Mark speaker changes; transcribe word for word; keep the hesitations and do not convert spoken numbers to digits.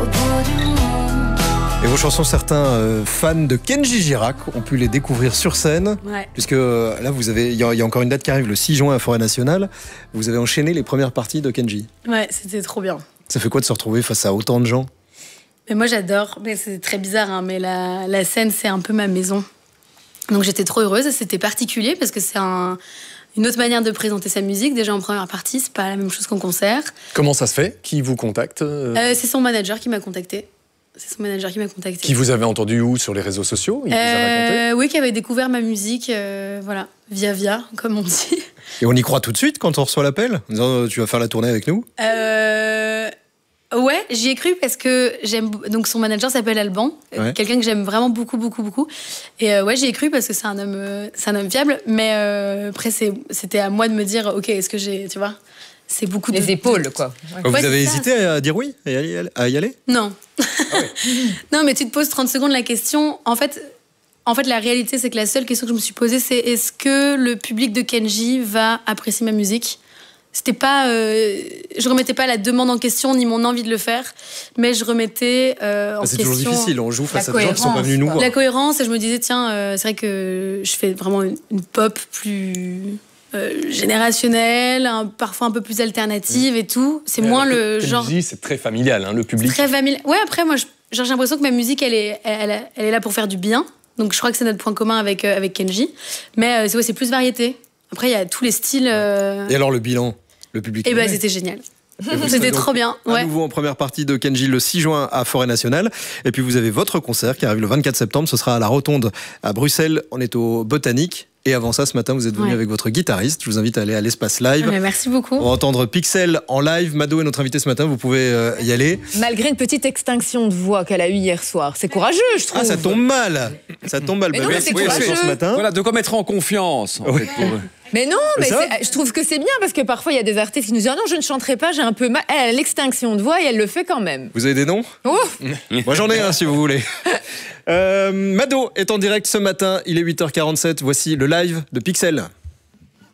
Speaker 1: au bout du monde.
Speaker 2: Et vos chansons, certains euh, fans de Kenji Girac ont pu les découvrir sur scène,
Speaker 3: Ouais.
Speaker 2: puisque euh, là, vous avez, il y, a- il y a encore une date qui arrive le six juin à Forêt Nationale. Vous avez enchaîné les premières parties de Kenji.
Speaker 3: Ouais, c'était trop bien.
Speaker 2: Ça fait quoi de se retrouver face à autant de gens?
Speaker 3: Mais moi j'adore, mais c'est très bizarre, hein, mais la, la scène c'est un peu ma maison. Donc j'étais trop heureuse et c'était particulier parce que c'est un, une autre manière de présenter sa musique. Déjà en première partie, c'est pas la même chose qu'en concert.
Speaker 4: Comment ça se fait? Qui vous contacte? euh,
Speaker 3: Euh, c'est son manager qui m'a contacté. C'est son manager qui m'a contacté.
Speaker 4: Qui vous avez entendu où? Sur les réseaux sociaux? Il vous a raconté?
Speaker 3: Euh, oui, qui avait découvert ma musique, euh, voilà, via via, comme on dit.
Speaker 2: Et on y croit tout de suite quand on reçoit l'appel, en disant euh, tu vas faire la tournée avec nous?
Speaker 3: Euh, ouais, j'y ai cru parce que j'aime. Donc son manager s'appelle Alban, euh,
Speaker 2: Ouais.
Speaker 3: quelqu'un que j'aime vraiment beaucoup, beaucoup, beaucoup. Et euh, ouais, j'y ai cru parce que c'est un homme, euh, c'est un homme fiable. Mais euh, après, c'est- c'était à moi de me dire, ok, est-ce que j'ai, tu vois, c'est beaucoup de
Speaker 5: Les épaules, quoi. Ouais.
Speaker 2: Vous
Speaker 3: Ouais,
Speaker 2: avez
Speaker 3: c'est ça.
Speaker 2: hésité à dire oui, et à y aller- à y aller?
Speaker 3: Non. Non, mais tu te poses trente secondes la question. En fait, en fait, la réalité, c'est que la seule question que je me suis posée, c'est est-ce que le public de Kenji va apprécier ma musique? C'était pas, euh, je remettais pas la demande en question ni mon envie de le faire, mais je remettais euh, en
Speaker 2: Ah, c'est
Speaker 3: question
Speaker 2: toujours difficile, on joue face
Speaker 5: la
Speaker 2: à des gens qui sont pas venus nous
Speaker 5: cohérence,
Speaker 2: voir.
Speaker 3: la cohérence. Et je me disais tiens, euh, c'est vrai que je fais vraiment une, une pop plus euh, générationnelle, un- parfois un peu plus alternative et tout. C'est moins le
Speaker 4: Kenji,
Speaker 3: genre
Speaker 4: c'est très familial, hein, le public.
Speaker 3: très familial. Ouais, après, moi, je- genre, j'ai l'impression que ma musique, elle est, elle, elle est là pour faire du bien. Donc, je crois que c'est notre point commun avec, euh, avec Kenji. Mais euh, c'est ouais, c'est plus variété. Après, il y a tous les styles. euh,
Speaker 2: Et alors le bilan, le public?
Speaker 3: Et ben,
Speaker 2: aimait.
Speaker 3: c'était génial.
Speaker 2: Et vous serez
Speaker 3: C'était
Speaker 2: donc
Speaker 3: trop bien.
Speaker 2: À
Speaker 3: Ouais.
Speaker 2: nouveau en première partie de Kenji le six juin à Forêt Nationale. Et puis vous avez votre concert qui arrive le vingt-quatre septembre. Ce sera à la Rotonde à Bruxelles. On est au Botanique. Et avant ça, ce matin, vous êtes venu
Speaker 3: Ouais.
Speaker 2: avec votre guitariste. Je vous invite à aller à l'Espace Live.
Speaker 3: Ouais, merci beaucoup.
Speaker 2: On va entendre Pixel en live. Mado est notre invité ce matin. Vous pouvez euh, y aller.
Speaker 5: Malgré une petite extinction de voix qu'elle a eue hier soir. C'est courageux, je trouve.
Speaker 2: Ah, ça tombe mal. Ça tombe mal.
Speaker 5: Mais non,
Speaker 2: Bah,
Speaker 5: mais c'est
Speaker 2: oui,
Speaker 5: courageux.
Speaker 2: ce matin.
Speaker 6: Voilà, de quoi mettre en confiance. En
Speaker 2: Oui.
Speaker 6: fait, pour eux.
Speaker 5: Mais non, mais
Speaker 2: ça
Speaker 5: c'est- je trouve que c'est bien parce que parfois il y a des artistes qui nous disent ah non, je ne chanterai pas, j'ai un peu mal. Elle a l'extinction de voix et elle le fait quand même.
Speaker 2: Vous avez des noms?
Speaker 5: Oh,
Speaker 2: Moi, j'en ai un si vous voulez. Euh, Mado est en direct ce matin. Il est huit heures quarante-sept. Voici le live de Pixel.